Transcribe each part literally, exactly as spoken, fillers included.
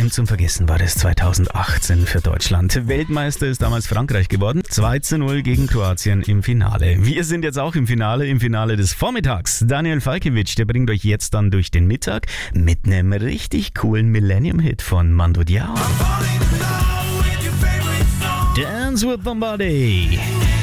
M zum Vergessen war das zweitausendachtzehn für Deutschland. Weltmeister ist damals Frankreich geworden. zwei zu null gegen Kroatien im Finale. Wir sind jetzt auch im Finale, im Finale des Vormittags. Daniel Falkiewicz, der bringt euch jetzt dann durch den Mittag mit einem richtig coolen Millennium-Hit von Mando Diao. Dance with somebody.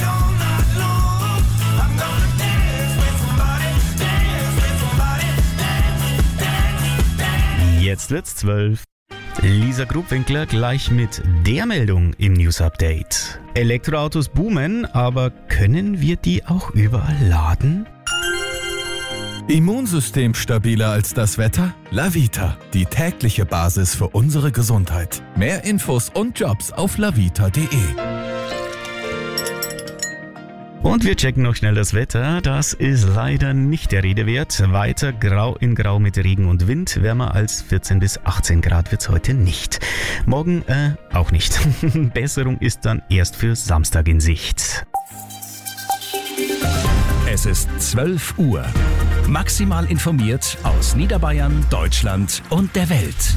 Jetzt wird's zwölf. Lisa Grubwinkler gleich mit der Meldung im News Update. Elektroautos boomen, aber können wir die auch überall laden? Immunsystem stabiler als das Wetter? Lavita, die tägliche Basis für unsere Gesundheit. Mehr Infos und Jobs auf lavita punkt de. Und wir checken noch schnell das Wetter. Das ist leider nicht der Rede wert. Weiter grau in grau mit Regen und Wind. Wärmer als vierzehn bis achtzehn Grad wird's heute nicht. Morgen äh, auch nicht. Besserung ist dann erst für Samstag in Sicht. Es ist zwölf Uhr. Maximal informiert aus Niederbayern, Deutschland und der Welt.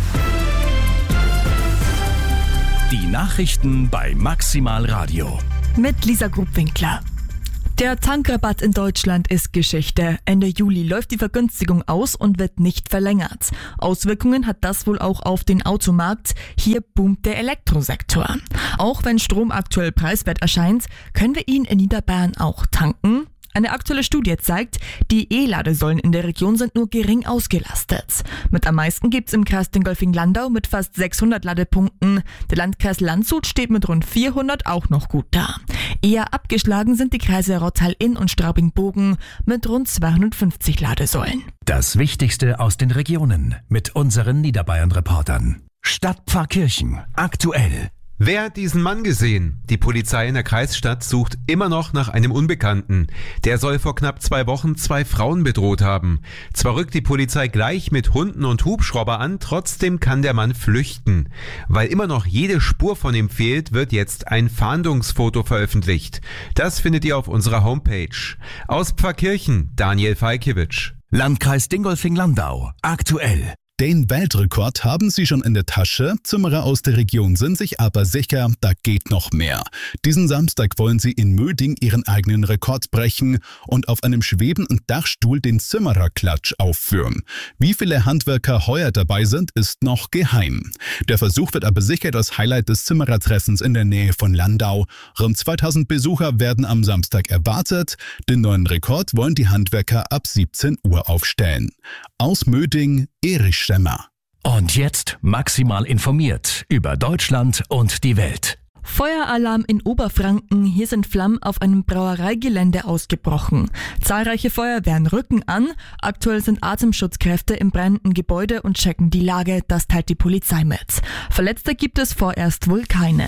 Die Nachrichten bei Maximal Radio. Mit Lisa Grubwinkler. Der Tankrabatt in Deutschland ist Geschichte. Ende Juli läuft die Vergünstigung aus und wird nicht verlängert. Auswirkungen hat das wohl auch auf den Automarkt. Hier boomt der Elektrosektor. Auch wenn Strom aktuell preiswert erscheint, können wir ihn in Niederbayern auch tanken. Eine aktuelle Studie zeigt, die E-Ladesäulen in der Region sind nur gering ausgelastet. Mit am meisten gibt's im Kreis Dingolfing-Landau mit fast sechshundert Ladepunkten. Der Landkreis Landshut steht mit rund vierhundert auch noch gut da. Eher abgeschlagen sind die Kreise Rottal-Inn und Straubing-Bogen mit rund zweihundertfünfzig Ladesäulen. Das Wichtigste aus den Regionen mit unseren Niederbayern-Reportern. Stadtpfarrkirchen aktuell. Wer hat diesen Mann gesehen? Die Polizei in der Kreisstadt sucht immer noch nach einem Unbekannten. Der soll vor knapp zwei Wochen zwei Frauen bedroht haben. Zwar rückt die Polizei gleich mit Hunden und Hubschrauber an, trotzdem kann der Mann flüchten. Weil immer noch jede Spur von ihm fehlt, wird jetzt ein Fahndungsfoto veröffentlicht. Das findet ihr auf unserer Homepage. Aus Pfarrkirchen, Daniel Falkiewicz. Landkreis Dingolfing-Landau aktuell. Den Weltrekord haben sie schon in der Tasche. Zimmerer aus der Region sind sich aber sicher, da geht noch mehr. Diesen Samstag wollen sie in Möding ihren eigenen Rekord brechen und auf einem schwebenden Dachstuhl den Zimmererklatsch aufführen. Wie viele Handwerker heuer dabei sind, ist noch geheim. Der Versuch wird aber sicher das Highlight des Zimmerertreffens in der Nähe von Landau. Rund zweitausend Besucher werden am Samstag erwartet. Den neuen Rekord wollen die Handwerker ab siebzehn Uhr aufstellen. Aus Möding, Erich Stemmer. Und jetzt maximal informiert über Deutschland und die Welt. Feueralarm in Oberfranken. Hier sind Flammen auf einem Brauereigelände ausgebrochen. Zahlreiche Feuerwehren rücken an. Aktuell sind Atemschutzkräfte im brennenden Gebäude und checken die Lage. Das teilt die Polizei mit. Verletzte gibt es vorerst wohl keine.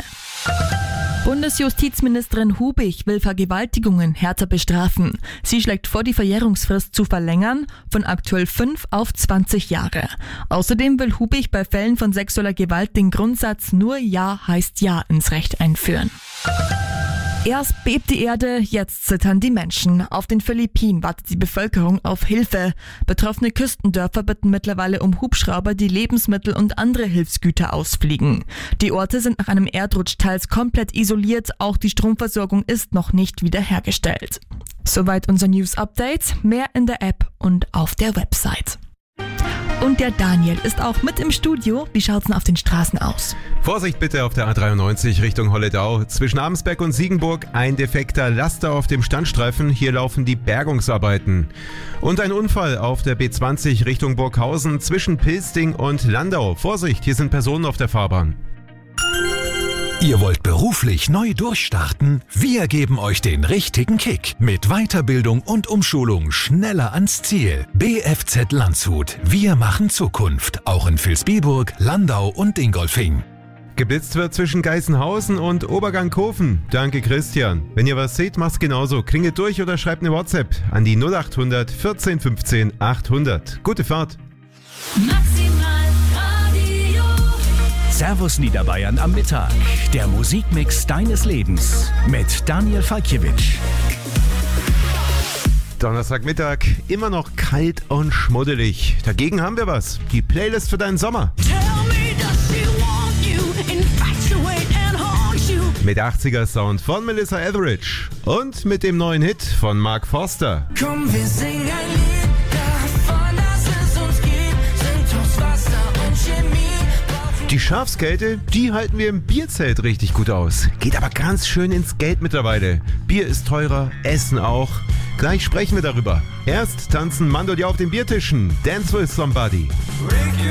Bundesjustizministerin Hubich will Vergewaltigungen härter bestrafen. Sie schlägt vor, die Verjährungsfrist zu verlängern von aktuell fünf auf zwanzig Jahre. Außerdem will Hubich bei Fällen von sexueller Gewalt den Grundsatz nur Ja heißt Ja ins Recht einführen. Erst bebt die Erde, jetzt zittern die Menschen. Auf den Philippinen wartet die Bevölkerung auf Hilfe. Betroffene Küstendörfer bitten mittlerweile um Hubschrauber, die Lebensmittel und andere Hilfsgüter ausfliegen. Die Orte sind nach einem Erdrutsch teils komplett isoliert, auch die Stromversorgung ist noch nicht wiederhergestellt. Soweit unser News-Update, mehr in der App und auf der Website. Und der Daniel ist auch mit im Studio. Wie schaut's denn auf den Straßen aus? Vorsicht bitte auf der A dreiundneunzig Richtung Holledau. Zwischen Amsberg und Siegenburg ein defekter Laster auf dem Standstreifen. Hier laufen die Bergungsarbeiten. Und ein Unfall auf der B zwanzig Richtung Burghausen zwischen Pilsting und Landau. Vorsicht, hier sind Personen auf der Fahrbahn. Ihr wollt beruflich neu durchstarten? Wir geben euch den richtigen Kick. Mit Weiterbildung und Umschulung schneller ans Ziel. B F Z Landshut. Wir machen Zukunft. Auch in Vilsbiburg, Landau und Dingolfing. Geblitzt wird zwischen Geißenhausen und Oberganghofen. Danke Christian. Wenn ihr was seht, macht's genauso. Klingelt durch oder schreibt eine WhatsApp an die null achthundert vierzehn fünfzehn achthundert. Gute Fahrt. Maximal Radio. Servus Niederbayern am Mittag. Der Musikmix deines Lebens mit Daniel Falkiewicz. Donnerstagmittag, immer noch kalt und schmuddelig. Dagegen haben wir was. Die Playlist für deinen Sommer. Tell me, does she mit achtziger-Sound von Melissa Etheridge und mit dem neuen Hit von Mark Foster. Komm, wir singen ein Lied davon, dass es uns gibt, sind aus Wasser und Chemie. Die Schafskälte, die halten wir im Bierzelt richtig gut aus. Geht aber ganz schön ins Geld mittlerweile. Bier ist teurer, Essen auch. Gleich sprechen wir darüber. Erst tanzen Mando die auf den Biertischen. Dance with Somebody.